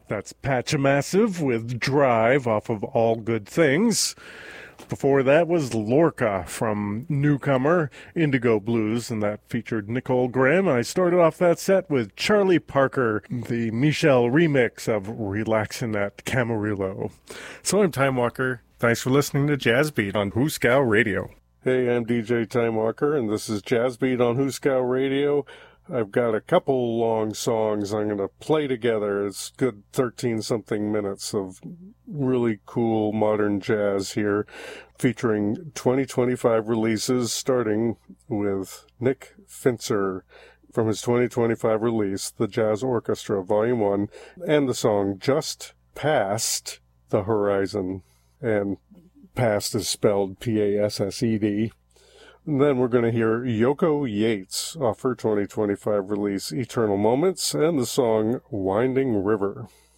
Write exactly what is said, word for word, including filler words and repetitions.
That's Patchamassive with Drive off of All Good Things. Before that was Lorca from Newcomer, Indigo Blues, and that featured Nicole Graham. I started off that set with Charlie Parker, the Michelle remix of Relaxin' at Camarillo. So I'm Time Walker. Thanks for listening to Jazz Beat on Hooskow Radio. Hey, I'm D J Time Walker, and this is Jazz Beat on Hooskow Radio. I've got a couple long songs I'm going to play together. It's good thirteen-something minutes of really cool modern jazz here, featuring twenty twenty-five releases, starting with Nick Finzer from his twenty twenty-five release, The Jazz Orchestra, Volume one, and the song Just Past the Horizon. And past is spelled P A S S E D. And then we're going to hear Yoko Yates off her twenty twenty-five release Eternal Moments and the song Winding River.